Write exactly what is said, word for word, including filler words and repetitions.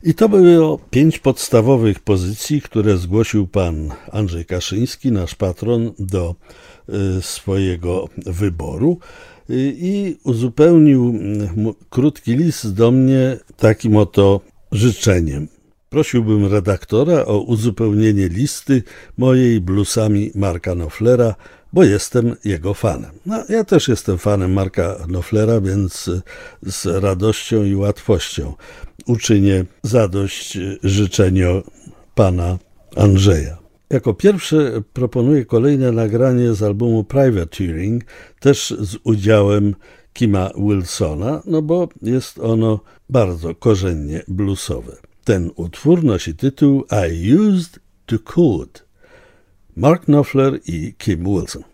I to było pięć podstawowych pozycji, które zgłosił pan Andrzej Kaszyński, nasz patron, do swojego wyboru i uzupełnił krótki list do mnie takim oto życzeniem. Prosiłbym redaktora o uzupełnienie listy mojej bluesami Marka Knopflera, bo jestem jego fanem. No, ja też jestem fanem Marka Knopflera, więc z radością i łatwością uczynię zadość życzeniu pana Andrzeja. Jako pierwsze proponuję kolejne nagranie z albumu Privateering, też z udziałem Kima Wilsona, no bo jest ono bardzo korzennie bluesowe. Ten utwór nosi tytuł I Used to Could. Mark Knopfler i Kim Wilson.